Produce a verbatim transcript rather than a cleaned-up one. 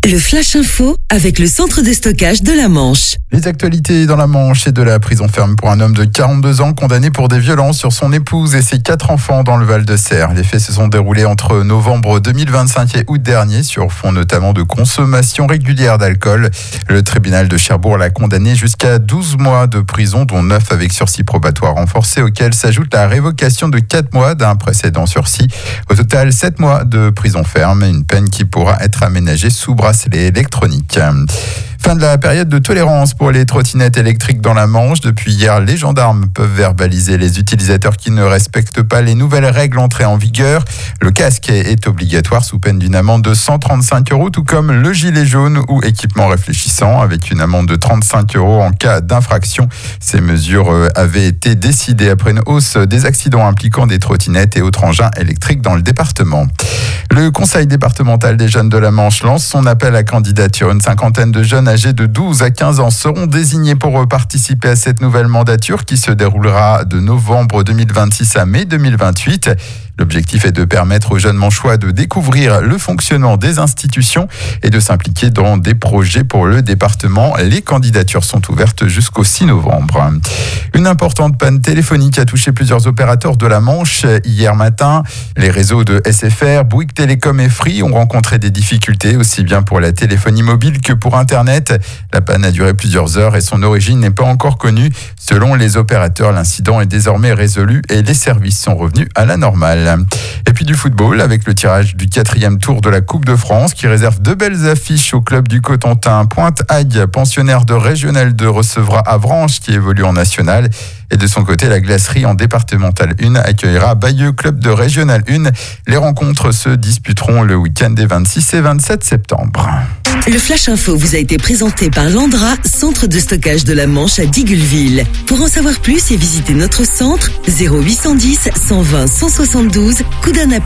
Le Flash Info avec le centre de stockage de la Manche. Les actualités dans la Manche et de la prison ferme pour un homme de quarante-deux ans condamné pour des violences sur son épouse et ses quatre enfants dans le Val-de-Serre. Les faits se sont déroulés entre novembre deux mille vingt-cinq et août dernier sur fond notamment de consommation régulière d'alcool. Le tribunal de Cherbourg l'a condamné jusqu'à douze mois de prison, dont neuf avec sursis probatoire renforcé, auquel s'ajoute la révocation de quatre mois d'un précédent sursis. Au total, sept mois de prison ferme, une peine qui pourra être aménagée sous bracelet électronique. Fin de la période de tolérance pour les trottinettes électriques dans la Manche. Depuis hier, les gendarmes peuvent verbaliser les utilisateurs qui ne respectent pas les nouvelles règles entrées en vigueur. Le casque est obligatoire sous peine d'une amende de cent trente-cinq euros, tout comme le gilet jaune ou équipement réfléchissant, avec une amende de trente-cinq euros en cas d'infraction. Ces mesures avaient été décidées après une hausse des accidents impliquant des trottinettes et autres engins électriques dans le département. Le conseil départemental des jeunes de la Manche lance son appel à candidature. Une cinquantaine de jeunes âgés de douze à quinze ans seront désignés pour participer à cette nouvelle mandature qui se déroulera de novembre deux mille vingt-six à mai deux mille vingt-huit. L'objectif est de permettre aux jeunes manchois de découvrir le fonctionnement des institutions et de s'impliquer dans des projets pour le département. Les candidatures sont ouvertes jusqu'au six novembre. Une importante panne téléphonique a touché plusieurs opérateurs de la Manche hier matin. Les réseaux de S F R, Bouygues Télécom et Free ont rencontré des difficultés aussi bien pour la téléphonie mobile que pour Internet. La panne a duré plusieurs heures et son origine n'est pas encore connue. Selon les opérateurs, l'incident est désormais résolu et les services sont revenus à la normale. Et puis du football avec le tirage du quatrième tour de la Coupe de France qui réserve deux belles affiches au club du Cotentin. Pointe-Hague, pensionnaire de Régional deux, recevra Avranches qui évolue en National. Et de son côté, la Glacerie en départementale un accueillera Bayeux, club de Régional un. Les rencontres se disputeront le week-end des vingt-six et vingt-sept septembre. Le Flash Info vous a été présenté par Landra, centre de stockage de la Manche à Digueulville. Pour en savoir plus et visiter notre centre, zéro huit cent dix, cent vingt, cent soixante-douze, coup d'un appel.